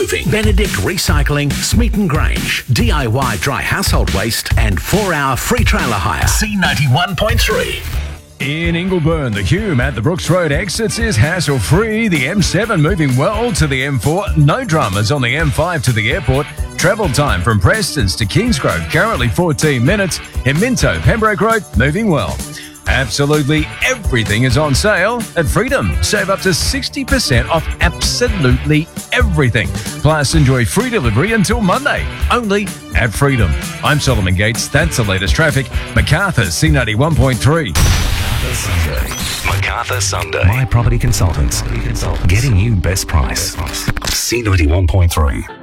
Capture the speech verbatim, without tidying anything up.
Moving, Benedict Recycling, Smeaton Grange, D I Y dry household waste and four hour free trailer hire. C ninety-one point three. In Ingleburn, the Hume at the Brooks Road exits is hassle-free. The M seven moving well to the M four. No dramas on the M five to the airport. Travel time from Prestons to Kingsgrove, currently fourteen minutes. In Minto, Pembroke Road, moving well. Absolutely everything is on sale at Freedom. Save up to sixty percent off absolutely everything. Plus, enjoy free delivery until Monday, only at Freedom. I'm Solomon Gates. That's the latest traffic. Macarthur, C ninety-one point three. Sunday. Macarthur Sunday. My Property Consultants. Getting you best price. C ninety-one point three.